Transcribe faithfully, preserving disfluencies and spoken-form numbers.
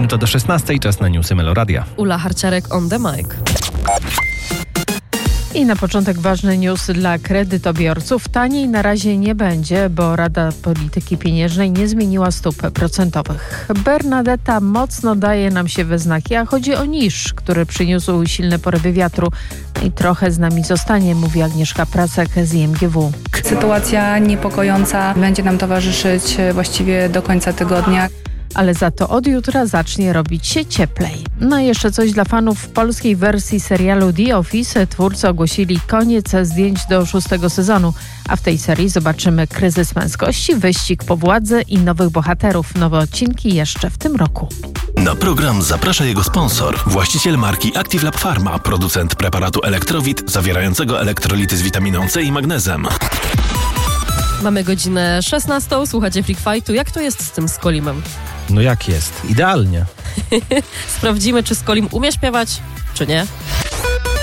minuta do szesnastej, czas na newsy Meloradia. Ula Harciarek on the mic. I na początek ważny news dla kredytobiorców. Taniej na razie nie będzie, bo Rada Polityki Pieniężnej nie zmieniła stóp procentowych. Bernadetta mocno daje nam się we znaki, a chodzi o niż, który przyniósł silne porywy wiatru. I trochę z nami zostanie, mówi Agnieszka Prasek z I M G W. Sytuacja niepokojąca będzie nam towarzyszyć właściwie do końca tygodnia. Ale za to od jutra zacznie robić się cieplej. No i jeszcze coś dla fanów polskiej wersji serialu The Office. Twórcy ogłosili koniec zdjęć do szóstego sezonu, a w tej serii zobaczymy kryzys męskości, wyścig po władzy i nowych bohaterów. Nowe odcinki jeszcze w tym roku. Na program zaprasza jego sponsor, właściciel marki Active Lab Pharma, producent preparatu Elektrowit zawierającego elektrolity z witaminą C i magnezem. Mamy godzinę szesnastą, słuchacie Freak Fightu. Jak to jest z tym Skolimem? No jak jest? Idealnie. Sprawdzimy, czy Skolim umie śpiewać, czy nie.